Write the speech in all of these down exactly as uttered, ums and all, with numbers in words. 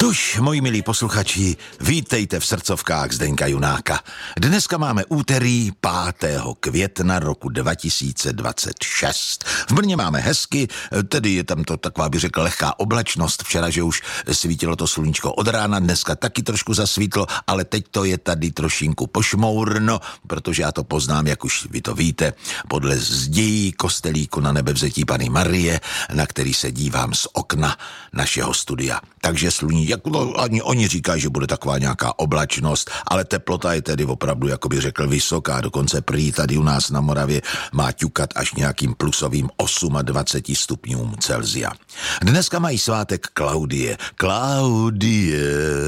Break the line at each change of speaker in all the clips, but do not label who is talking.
Tuž, moji milí posluchači, vítejte v srdcovkách Zdeňka Junáka. Dneska máme úterý pátého května roku dva tisíce dvacet šest. V Brně máme hezky, tedy je tam to taková, bych řekl, lehká oblačnost. Včera, že už svítilo to sluníčko od rána, dneska taky trošku zasvítlo, ale teď to je tady trošinku pošmourno, protože já to poznám, jak už vy to víte, podle zdí kostelíku na Nebevzetí Panny Marie, na který se dívám z okna našeho studia. Takže sluní, jak to, ani oni říkají, že bude taková nějaká oblačnost, ale teplota je tedy opravdu, jako by řekl, vysoká, dokonce prý tady u nás na Moravě má ťukat až nějakým plusovým dvacet osm stupňům Celsia. Dneska mají svátek Klaudie. Klaudie,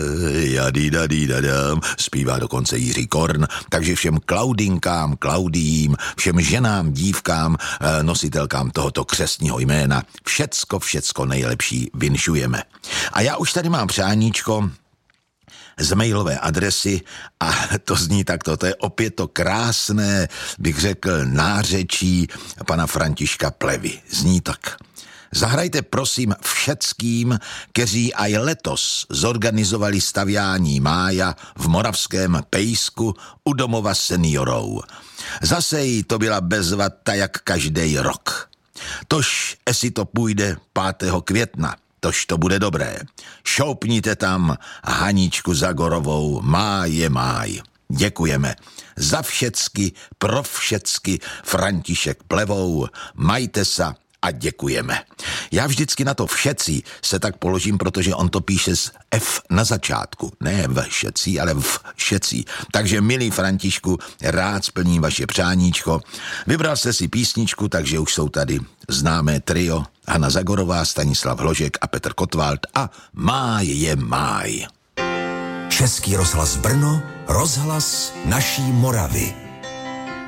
jadidadidadam, zpívá dokonce Jiří Korn, takže všem Klaudinkám, Klaudiím, všem ženám, dívkám, nositelkám tohoto křestního jména, všecko, všecko nejlepší vinšujeme. A já už tady mám přáníčko z mailové adresy a to zní takto, to je opět to krásné, bych řekl, nářečí pana Františka Plevy. Zní tak. Zahrajte prosím všeckým, kteří aj letos zorganizovali staviání mája v moravském Pejsku u domova seniorů. Zase jí to byla bezva ta jak každý rok. Tož esi to půjde pátého května. Tož to bude dobré. Šoupníte tam Haničku Zagorovou, máj je máj. Děkujeme. Za všecky, pro všecky František Plevou, majte sa a děkujeme. Já vždycky na to všeci se tak položím, protože on to píše s F na začátku. Ne v šecí, ale v šecí. Takže, milý Františku, rád splním vaše přáníčko. Vybral jste si písničku, takže už jsou tady známé trio Hana Zagorová, Stanislav Hložek a Petr Kotwald a Máj je máj.
Český rozhlas Brno, rozhlas naší Moravy.